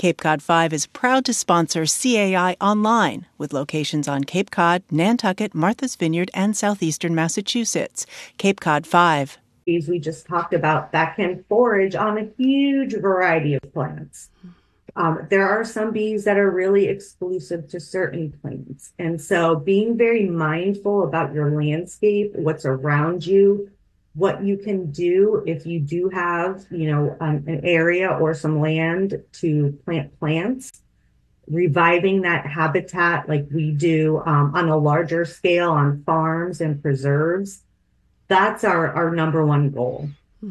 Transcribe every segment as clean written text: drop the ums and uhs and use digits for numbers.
Cape Cod 5 is proud to sponsor CAI Online, with locations on Cape Cod, Nantucket, Martha's Vineyard, and southeastern Massachusetts. Cape Cod 5. Bees we just talked about that can forage on a huge variety of plants. There are some bees that are really exclusive to certain plants. And so being very mindful about your landscape, what's around you, what you can do if you do have, an area or some land to plant plants, reviving that habitat like we do on a larger scale on farms and preserves. That's our number one goal.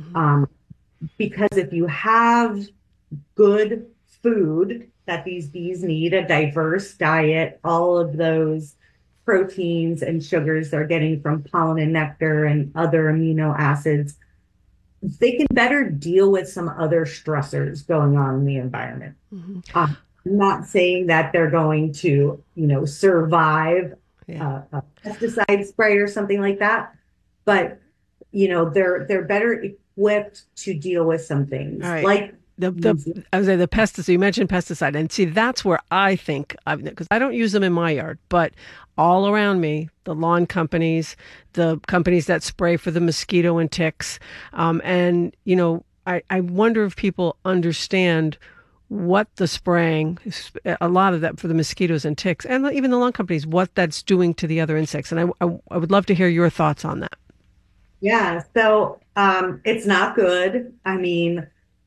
Because if you have good food that these bees need, a diverse diet, all of those proteins and sugars they're getting from pollen and nectar and other amino acids, they can better deal with some other stressors going on in the environment. I'm not saying that they're going to, survive a pesticide spray or something like that, but they're better equipped to deal with some things. Right. Like I would say the pesticide. You mentioned pesticide, and see that's where I think, because I don't use them in my yard, but all around me, the lawn companies, the companies that spray for the mosquito and ticks, and I wonder if people understand what the spraying, a lot of that for the mosquitoes and ticks, and even the lawn companies, what that's doing to the other insects. And I would love to hear your thoughts on that. Yeah, so it's not good. I mean,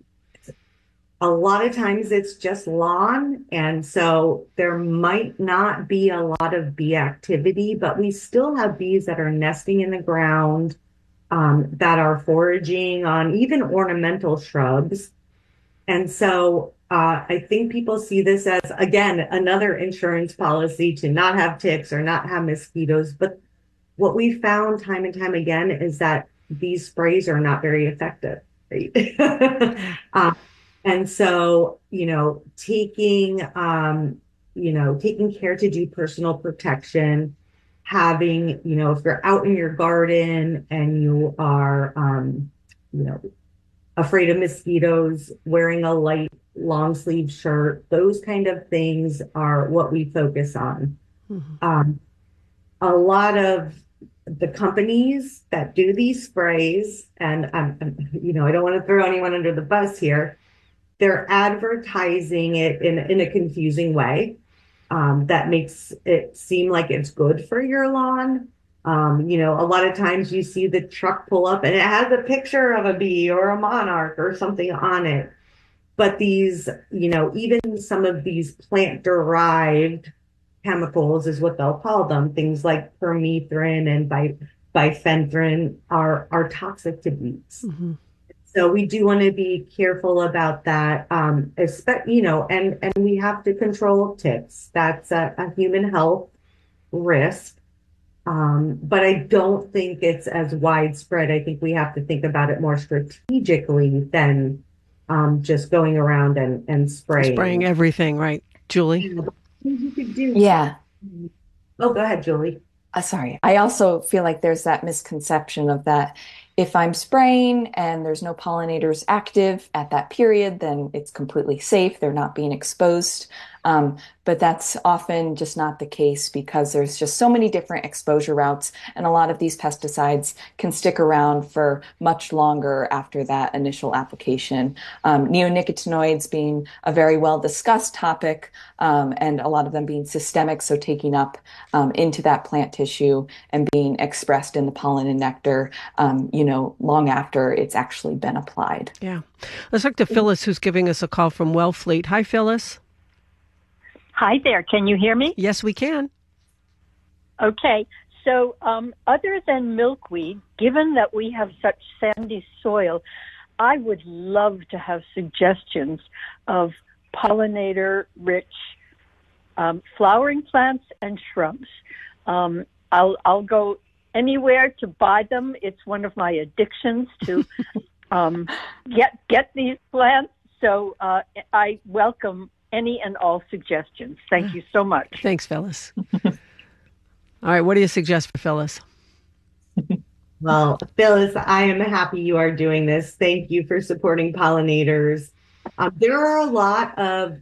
a lot of times it's just lawn, and so there might not be a lot of bee activity, but we still have bees that are nesting in the ground, that are foraging on even ornamental shrubs. And so I think people see this as, again, another insurance policy to not have ticks or not have mosquitoes. But what we found time and time again is that these sprays are not very effective. Right? And so, taking care to do personal protection, having, if you're out in your garden and you are, afraid of mosquitoes, wearing a light long sleeve shirt, those kind of things are what we focus on. A lot of the companies that do these sprays, and I don't want to throw anyone under the bus here, they're advertising it in a confusing way that makes it seem like it's good for your lawn. A lot of times you see the truck pull up and it has a picture of a bee or a monarch or something on it. But these, even some of these plant-derived chemicals is what they'll call them, things like permethrin and bifenthrin are toxic to bees. So we do want to be careful about that, and we have to control ticks. That's a human health risk. But I don't think it's as widespread. I think we have to think about it more strategically than just going around and spraying. Spraying everything, right? Julie? You could do. Yeah. Oh, go ahead, Julie. Sorry. I also feel like there's that misconception of that if I'm spraying and there's no pollinators active at that period, then it's completely safe. They're not being exposed. But that's often just not the case because there's just so many different exposure routes, and a lot of these pesticides can stick around for much longer after that initial application. Neonicotinoids being a very well discussed topic, and a lot of them being systemic, so taking up into that plant tissue and being expressed in the pollen and nectar, long after it's actually been applied. Yeah. Let's talk to Phyllis, who's giving us a call from Wellfleet. Hi, Phyllis. Hi there. Can you hear me? Yes, we can. Okay. So other than milkweed, given that we have such sandy soil, I would love to have suggestions of pollinator-rich flowering plants and shrubs. I'll go anywhere to buy them. It's one of my addictions to get these plants. So I welcome any and all suggestions. Thank you so much. Thanks, Phyllis. All right, what do you suggest for Phyllis? Well, Phyllis, I am happy you are doing this. Thank you for supporting pollinators. There are a lot of